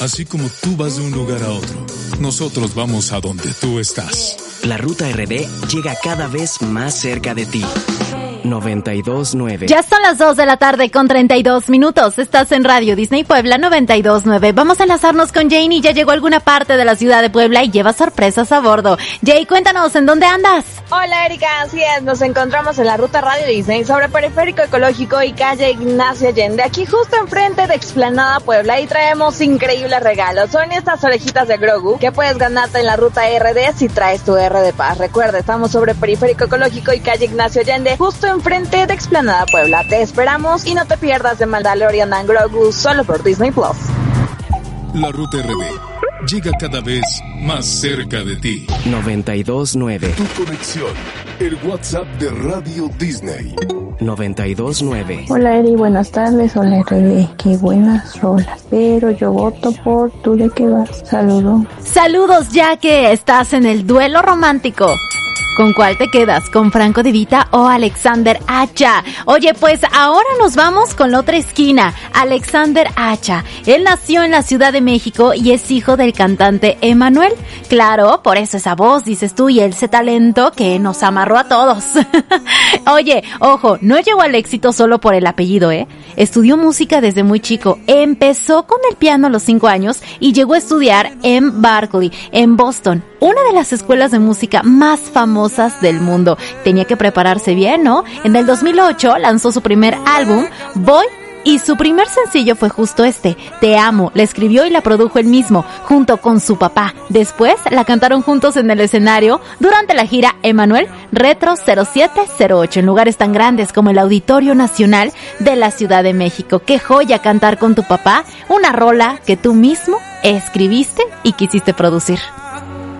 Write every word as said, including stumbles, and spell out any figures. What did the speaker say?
Así como tú vas de un lugar a otro, nosotros vamos a donde tú estás. La Ruta R D llega cada vez más cerca de ti. noventa y dos nueve. Ya son las dos de la tarde con treinta y dos minutos. Estás en Radio Disney Puebla noventa y dos nueve. Vamos a enlazarnos con Janie. Ya llegó a alguna parte de la ciudad de Puebla y lleva sorpresas a bordo. Jay, cuéntanos, ¿en dónde andas? Hola Erika, así es, nos encontramos en la ruta Radio Disney sobre Periférico Ecológico y calle Ignacio Allende, aquí justo enfrente de Explanada Puebla, y traemos increíbles regalos. Son estas orejitas de Grogu que puedes ganarte en la ruta R D si traes tu R de Paz. Recuerda, estamos sobre Periférico Ecológico y calle Ignacio Allende, justo enfrente de Explanada Puebla. Te esperamos y no te pierdas de Mandalorian and Grogu solo por Disney Plus. La Ruta R D llega cada vez más cerca de ti. noventa y dos nueve. Tu conexión, el WhatsApp de Radio Disney. noventa y dos nueve. Hola Eri, buenas tardes. Hola R D, qué buenas rolas, pero yo voto por tú de que vas. Saludos. Saludos, ya que estás en el duelo romántico. ¿Con cuál te quedas? ¿Con Franco De Vita o Alexander Hacha? Oye, pues ahora nos vamos con la otra esquina. Alexander Hacha. Él nació en la Ciudad de México y es hijo del cantante Emanuel. Claro, por eso esa voz, dices tú, y ese talento que nos amarró a todos. Oye, ojo, no llegó al éxito solo por el apellido, ¿eh? Estudió música desde muy chico. Empezó con el piano a los cinco años y llegó a estudiar en Berklee, en Boston, una de las escuelas de música más famosas del mundo. Tenía que prepararse bien, ¿no? En el dos mil ocho lanzó su primer álbum, Boy, y su primer sencillo fue justo este, Te Amo. La escribió y la produjo él mismo, junto con su papá. Después la cantaron juntos en el escenario durante la gira Emanuel Retro cero siete cero ocho, en lugares tan grandes como el Auditorio Nacional de la Ciudad de México. ¡Qué joya cantar con tu papá! Una rola que tú mismo escribiste y quisiste producir.